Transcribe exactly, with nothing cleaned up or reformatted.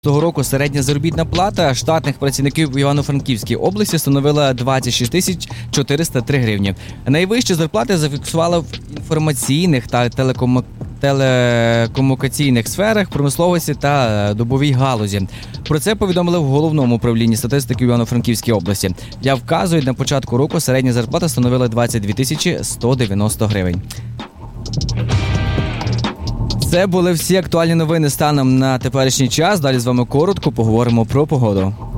Того року середня заробітна плата штатних працівників в Івано-Франківській області становила двадцять шість тисяч чотириста три гривні. Найвищі зарплати зафіксували в інформаційних та телекому... телекомунікаційних сферах, промисловості та добовій галузі. Про це повідомили в Головному управлінні статистики в Івано-Франківській області. Як вказують, на початку року середня зарплата становила двадцять дві тисячі сто дев'яносто гривень. Це були всі актуальні новини станом на теперішній час. Далі з вами коротко поговоримо про погоду.